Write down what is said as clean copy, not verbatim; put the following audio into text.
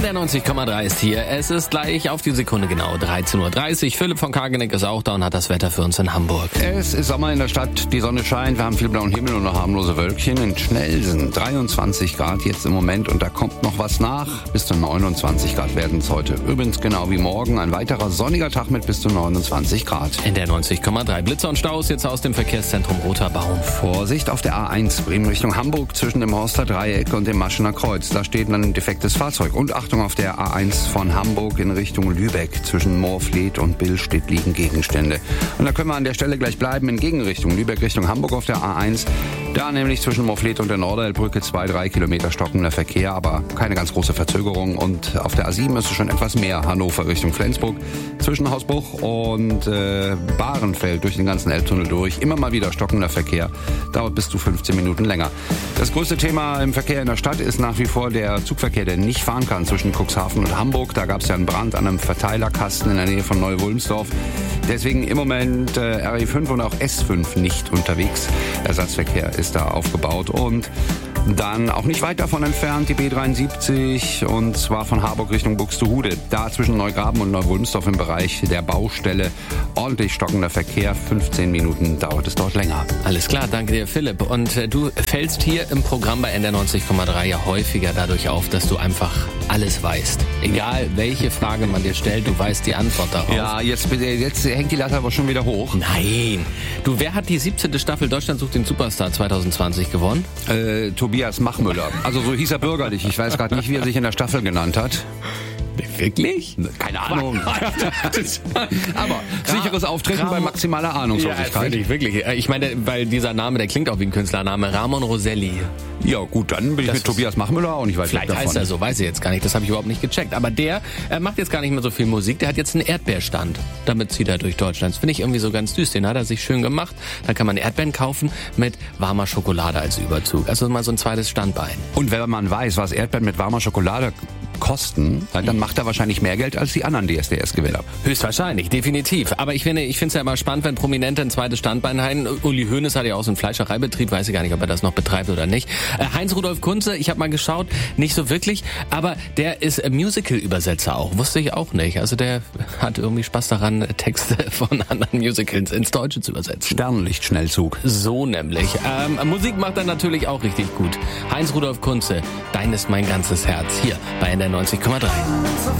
NDR 90,3 ist hier. Es ist gleich auf die Sekunde genau 13:30 Uhr. Philipp von Kargeneck ist auch da und hat das Wetter für uns in Hamburg. Es ist Sommer in der Stadt, die Sonne scheint, wir haben viel blauen Himmel und noch harmlose Wölkchen. In Schnelsen 23 Grad jetzt im Moment und da kommt noch was nach. Bis zu 29 Grad werden es heute. Übrigens genau wie morgen ein weiterer sonniger Tag mit bis zu 29 Grad. NDR 90,3. Blitze und Staus jetzt aus dem Verkehrszentrum Roter Baum. Vorsicht auf der A1 Bremen Richtung Hamburg zwischen dem Horster Dreieck und dem Maschener Kreuz. Da steht dann ein defektes Fahrzeug. Und Achtung auf der A1 von Hamburg in Richtung Lübeck. Zwischen Moorfleet und Billstedt liegen Gegenstände. Und da können wir an der Stelle gleich bleiben in Gegenrichtung. Lübeck Richtung Hamburg auf der A1. Da nämlich zwischen Moorfleet und der Norderelbrücke 2-3 Kilometer stockender Verkehr, aber keine ganz große Verzögerung. Und auf der A7 ist es schon etwas mehr Hannover Richtung Flensburg. Zwischen Hausbruch und Bahrenfeld durch den ganzen Elbtunnel durch. Immer mal wieder stockender Verkehr. Dauert bis zu 15 Minuten länger. Das größte Thema im Verkehr in der Stadt ist nach wie vor der Zugverkehr, der nicht fahren kann zwischen Cuxhaven und Hamburg. Da gab es ja einen Brand an einem Verteilerkasten in der Nähe von Neu-Wulmsdorf. Deswegen im Moment RE5 und auch S5 nicht unterwegs. Ersatzverkehr ist da aufgebaut und dann auch nicht weit davon entfernt die B73 und zwar von Harburg Richtung Buxtehude. Da zwischen Neugraben und Neu-Wulmsdorf im Bereich der Baustelle ordentlich stockender Verkehr. 15 Minuten dauert es dort länger. Alles klar, danke dir Philipp. Und du fällst hier im Programm bei NDR 90,3 ja häufiger dadurch auf, dass du einfach alles weißt. Egal welche Frage man dir stellt, du weißt die Antwort darauf. Ja, jetzt hängt die Latte aber schon wieder hoch. Nein. Du, wer hat die 17. Staffel Deutschland sucht den Superstar 2020 gewonnen? Tobias Machmüller. Also so hieß er bürgerlich. Ich weiß gerade nicht, wie er sich in der Staffel genannt hat. Wirklich? Keine Ahnung. Aber sicheres Auftreten bei maximaler Ahnungslosigkeit. Ja, wirklich. Ich meine, weil dieser Name, der klingt auch wie ein Künstlername. Ramon Roselli. Ja gut, dann bin ich mit Tobias Machmüller auch nicht weit weg davon. Vielleicht heißt er so, weiß ich jetzt gar nicht. Das habe ich überhaupt nicht gecheckt. Aber der macht jetzt gar nicht mehr so viel Musik. Der hat jetzt einen Erdbeerstand. Damit zieht er durch Deutschland. Das finde ich irgendwie so ganz süß. Den hat er sich schön gemacht. Da kann man Erdbeeren kaufen mit warmer Schokolade als Überzug. Also mal so ein zweites Standbein. Und wenn man weiß, was Erdbeeren mit warmer Schokolade kosten, dann macht er wahrscheinlich mehr Geld als die anderen DSDS-Gewinner. Höchstwahrscheinlich, definitiv. Aber ich finde es ja immer spannend, wenn Prominente ein zweites Standbein haben. Uli Hoeneß hat ja auch so einen Fleischereibetrieb, weiß ich gar nicht, ob er das noch betreibt oder nicht. Heinz-Rudolf Kunze, ich habe mal geschaut, nicht so wirklich, aber der ist Musical-Übersetzer auch, wusste ich auch nicht. Also der hat irgendwie Spaß daran, Texte von anderen Musicals ins Deutsche zu übersetzen. Sternlichtschnellzug. So nämlich. Musik macht er natürlich auch richtig gut. Heinz-Rudolf Kunze, dein ist mein ganzes Herz, hier bei NDR 90,3.